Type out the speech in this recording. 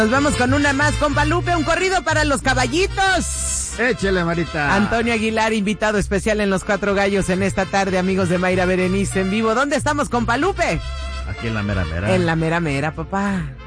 Nos vamos con una más, compa Lupe, un corrido para los caballitos. Échele, Marita. Antonio Aguilar, invitado especial en Los Cuatro Gallos en esta tarde, amigos de Mayra Berenice en vivo. ¿Dónde estamos, compa Lupe? Aquí en la mera mera. En la mera mera, papá.